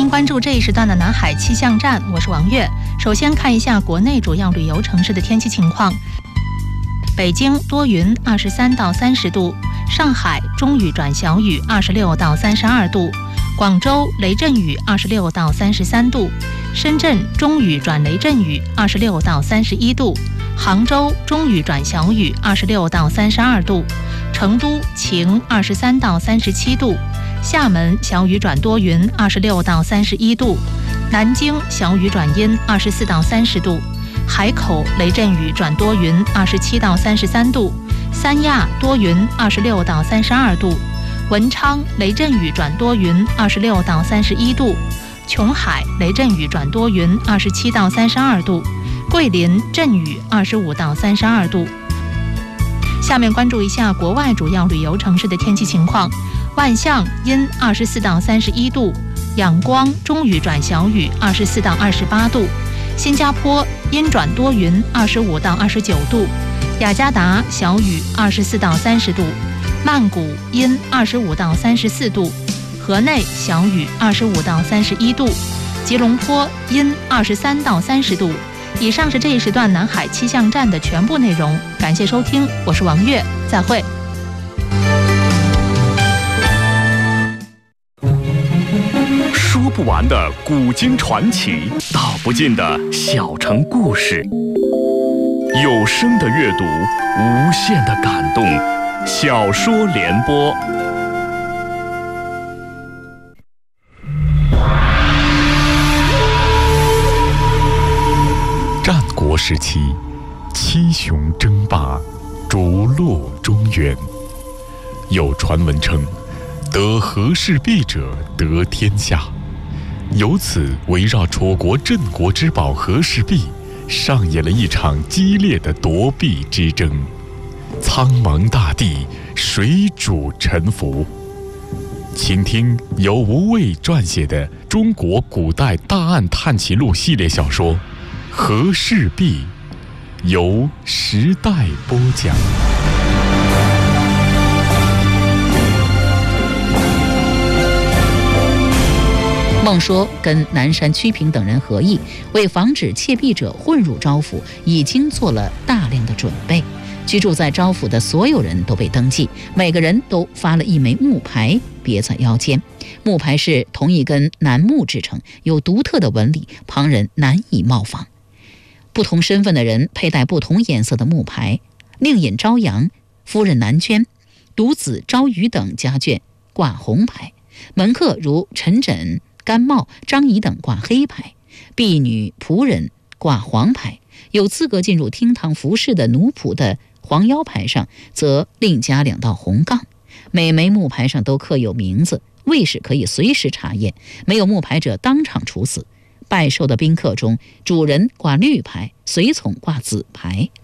迎关注这一时段的南海气象站，我是王悦。首先看一下国内主要旅游城市的天气情况。北京多云，23到30度；上海中雨转小雨，26到32度；广州雷阵雨，26到33度；深圳中雨转雷阵雨，26到31度；杭州中雨转小雨，26到32度；成都晴，23到37度；厦门小雨转多云，26到31度；南京小雨转阴，24到30度；海口雷阵雨转多云，27到33度；三亚多云，26到32度；文昌雷阵雨转多云，26到31度；琼海雷阵雨转多云，27到32度；桂林阵雨25到32度。下面关注一下国外主要旅游城市的天气情况。万象阴24到31度，仰光中雨转小雨24到28度；新加坡阴转多云25到29度；雅加达小雨24到30度；曼谷阴25到34度；河内小雨25到31度；吉隆坡阴23到30度。以上是这一时段南海气象站的全部内容，感谢收听，我是王悦，再会。 说不完的古今传奇，道不尽的小城故事，有声的阅读，无限的感动。小说联播。战国时期，七雄争霸，逐鹿中原。有传闻称，得和氏璧者得天下。由此围绕楚国镇国之宝和氏璧，上演了一场激烈的夺璧之争。苍茫大地，水主沉浮。请听由吴畏撰写的《中国古代大案探奇录》系列小说《和氏璧》，由时代播讲。 孟说跟南山屈平等人合议，为防止窃璧者混入招府，已经做了大量的准备。居住在招府的所有人都被登记，每个人都发了一枚木牌，别在腰间。木牌是同一根楠木制成，有独特的纹理，旁人难以貌仿。不同身份的人佩戴不同颜色的木牌，令尹朝阳、夫人南娟、独子朝雨等家眷挂红牌，门客如陈轸、甘茂、张仪等挂黑牌，婢女、仆人挂黄牌，有资格进入厅堂服侍的奴仆的黄腰牌上则另加2道红杠，每枚木牌上都刻有名字，卫士可以随时查验，没有木牌者当场处死。拜寿的宾客中，主人挂绿牌，随从挂紫牌。